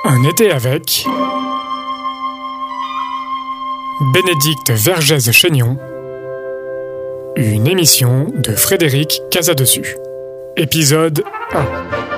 Un été avec Bénédicte Vergès-Chaignon, une émission de Frédéric Casadessus. Épisode 1.